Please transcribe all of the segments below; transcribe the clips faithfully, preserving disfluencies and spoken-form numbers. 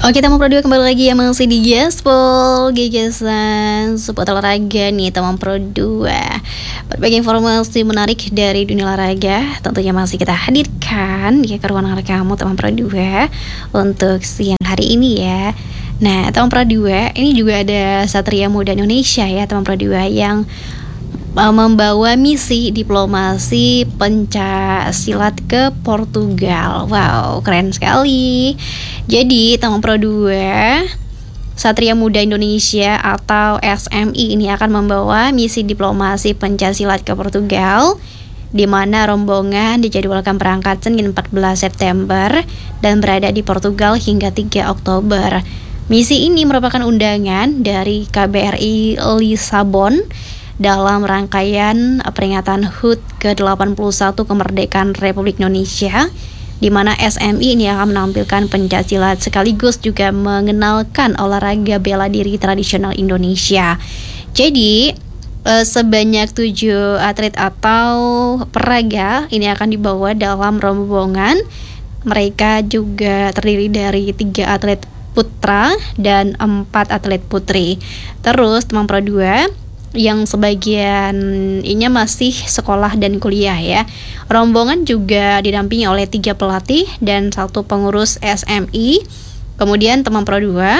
Oke, teman Pro dua kembali lagi ya, masih di Gaspol Gagasan seputar olahraga nih teman Pro dua. Berbagai informasi menarik dari dunia olahraga tentunya masih kita hadirkan ya ke ruang kamu teman Pro dua untuk siang hari ini ya. Nah, teman Pro dua, ini juga ada Satria Muda Indonesia ya teman Pro dua yang membawa misi diplomasi pencaksilat ke Portugal. Wow, keren sekali. Jadi teman Pro dua, Satria Muda Indonesia atau S M I ini akan membawa misi diplomasi pencaksilat ke Portugal, di mana rombongan dijadwalkan berangkat Senin empat belas September dan berada di Portugal hingga tiga Oktober. Misi ini merupakan undangan dari K B R I Lisabon dalam rangkaian peringatan H U T ke delapan puluh satu kemerdekaan Republik Indonesia, di mana S M I ini akan menampilkan pencaksilat sekaligus juga mengenalkan olahraga bela diri tradisional Indonesia. Jadi eh, sebanyak tujuh atlet atau peraga ini akan dibawa dalam rombongan. Mereka juga terdiri dari tiga atlet putra dan empat atlet putri. Terus teman Pro dua, yang sebagian ini masih sekolah dan kuliah ya. Rombongan juga didampingi oleh tiga pelatih dan satu pengurus S M I. Kemudian teman Pro dua,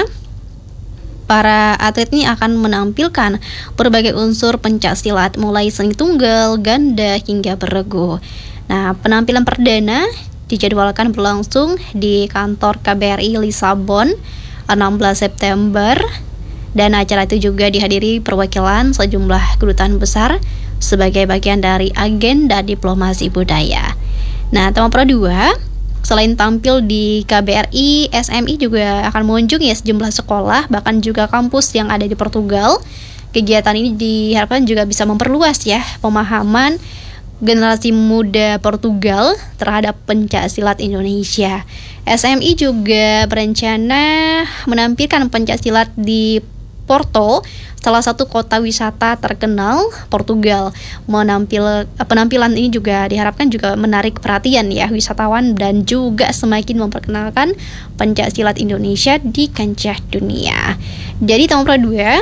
para atlet ini akan menampilkan berbagai unsur pencaksilat mulai seni tunggal, ganda hingga beregu. Nah, penampilan perdana dijadwalkan berlangsung di kantor K B R I Lisabon enam belas September. Dan acara itu juga dihadiri perwakilan sejumlah kedutaan besar sebagai bagian dari agenda diplomasi budaya. Nah, teman Pro dua, selain tampil di K B R I, S M I juga akan mengunjungi sejumlah sekolah, bahkan juga kampus yang ada di Portugal. Kegiatan ini diharapkan juga bisa memperluas ya pemahaman generasi muda Portugal terhadap pencaksilat Indonesia. S M I juga berencana menampilkan pencaksilat di Porto, salah satu kota wisata terkenal Portugal. Menampil, penampilan ini juga diharapkan juga menarik perhatian ya wisatawan dan juga semakin memperkenalkan pencaksilat Indonesia di kancah dunia. Jadi teman Pro dua,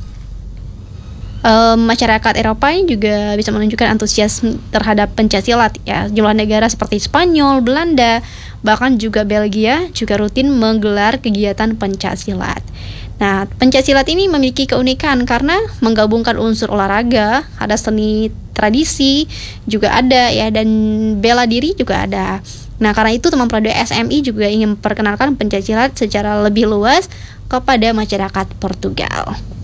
Um, masyarakat Eropa ini juga bisa menunjukkan antusias terhadap pencaksilat ya. Jumlah negara seperti Spanyol, Belanda, bahkan juga Belgia juga rutin menggelar kegiatan pencaksilat. Nah, pencaksilat ini memiliki keunikan karena menggabungkan unsur olahraga, ada seni tradisi juga ada ya, dan bela diri juga ada. Nah, karena itu teman Pro dua, S M I juga ingin memperkenalkan pencaksilat secara lebih luas kepada masyarakat Portugal.